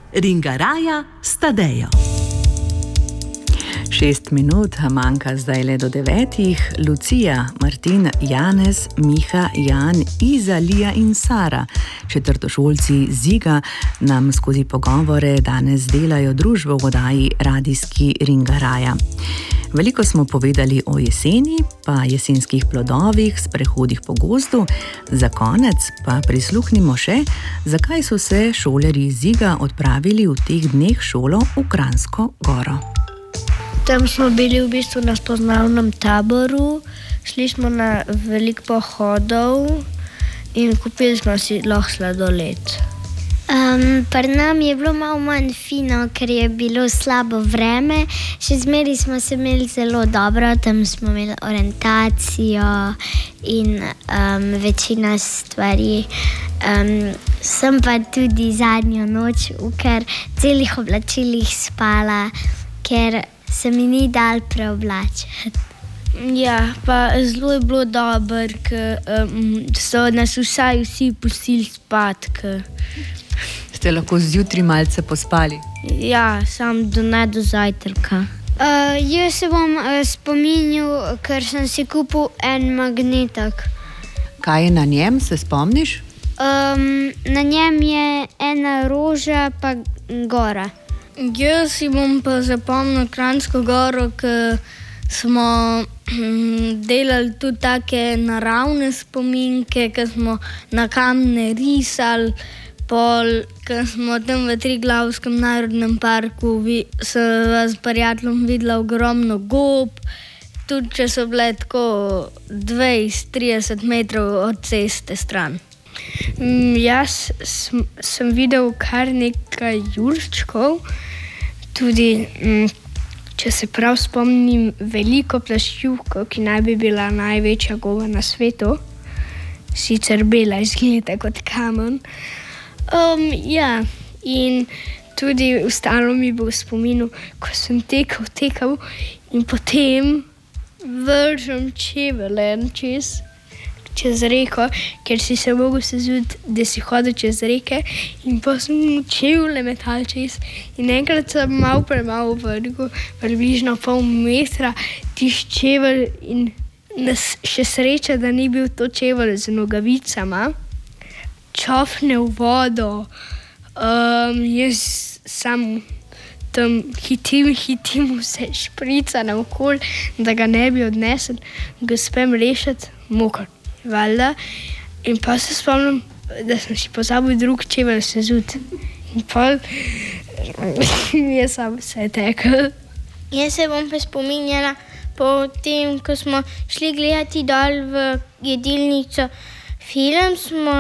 Ringaraja s Tadejo. 6 minut manjka zdaj le do 9. Lucija, Martin, Janez, Miha, Jan, Iza, Lija in Sara. Četrtošolci Ziga nam skozi pogovore danes delajo družbo v oddaji Radijski Ringaraja. Veliko smo povedali o jeseni, pa jesenskih plodovih, sprehodih po gozdu. Za konec pa prisluhnimo še, zakaj so se šolarji Ziga odpravili v teh dneh šolo v Kranjsko Goro. Tam smo bili v bistvu na spoznavnem taboru, šli smo na veliko pohodov in kupili smo si lahko sladoled. Pri nam je bilo malo manj fino, ker je bilo slabo vreme. Še zmeraj smo se imeli zelo dobro, tam smo imeli orientacijo in večina stvari. Sem pa tudi zadnjo noč v celih oblačilih spala, ker se mi ni dal preoblačiti. Ja, pa zelo je bilo dobro, ker so nas vsi pustili spati. Ste lahko zjutraj malce pospali? Ja, samo do zajtrka. Jaz se bom spominjal, ker sem si kupil en magnetek. Kaj je na njem, se spomniš? Na njem je ena roža pa gora. Jaz si bom pa zapomnil Kranjsko Goro, ker smo delali tudi take naravne spominke, ker smo na kamne risali. Ker smo tam v Triglavskem narodnem parku s prijateljem videla ogromno gob, tudi če so bile tako 20-30 metrov od ceste stran. Jaz sem videl kar nekaj jurčkov, tudi, če se prav spomnim, veliko plaščivko, ki naj bi bila največja goba na svetu, sicer bela izgleda kot kamen. Ja, in tudi ostalo mi bo v spominu, ko sem tekel in potem vržem čevlje čez reko, ker si se mogel sezuti, da si hodil čez reke, in pa sem čevlje metal čez in enkrat sem malo premalo vrgel, približno pol metra tiš čevelj in še sreča, da ni bil to čevelj z nogavicama. Čofne v vodo, jaz sam tam hitim vse šprica naokoli, da ga ne bi odnesel, ga spem rešiti, moker, valjda. In pa se spomnim, da sem si pozabil drug čevelj sezuti. In pa je sam vse tekel. Jaz se bom pa spominjala po tem, ko smo šli gledati dol v jedilnico film,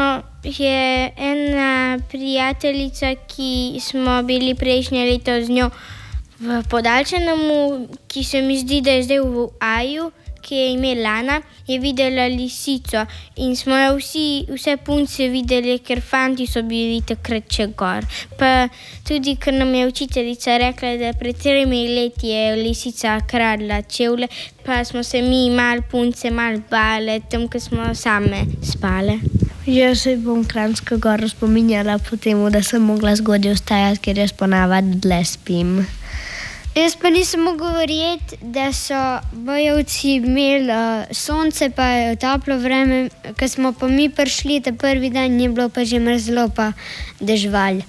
je ena prijateljica, ki smo bili prejšnje leto z njo v Podaljšanemu, ki se mi zdi, da je zdaj v Aju, ki je ime Lana, je videla lisico in smo jo vse punce videli, ker fanti so bili takrat še gor. Pa tudi, ker nam je učiteljica rekla, da pred 3 leti je lisica kradla čevlje, pa smo se mi punce bale, tam, ko smo same spale. Jaz se bom Kranjsko Goro spominjala po tem, da sem mogla zgodaj vstajati, ker jaz ponavadi dlje spim. Jaz pa nisem mogla verjeti, da so bojevci imeli sonce pa toplo vreme, ko smo pa mi prišli, ta prvi dan je bilo pa že mrzlo pa deževalo.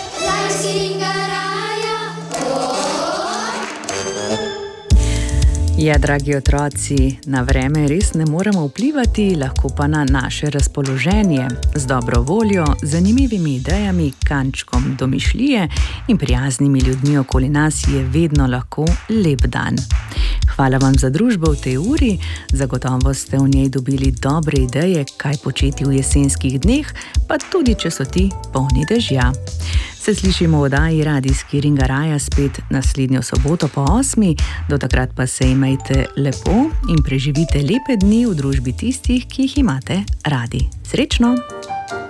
Ja, dragi otroci, na vreme res ne moremo vplivati, lahko pa na naše razpoloženje. Z dobro voljo, zanimivimi idejami, kančkom domišljije in prijaznimi ljudmi okoli nas je vedno lahko lep dan. Hvala vam za družbo v tej uri, zagotovo ste v njej dobili dobre ideje, kaj početi v jesenskih dneh, pa tudi, če so ti polni dežja. Se slišimo v oddaji Radijski Ringaraja spet naslednjo soboto po 8. Do takrat pa se imejte lepo in preživite lepe dni v družbi tistih, ki jih imate radi. Srečno!